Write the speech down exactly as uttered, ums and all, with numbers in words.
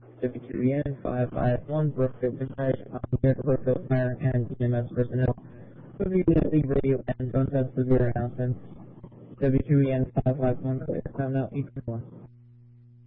W two E N five five one, Brookfield Midnight, um, here to Brookfield Fire and E M S personnel. W two E N League Radio and don't have severe announcements. W two E N five five one, clear. Time now, eighteen more.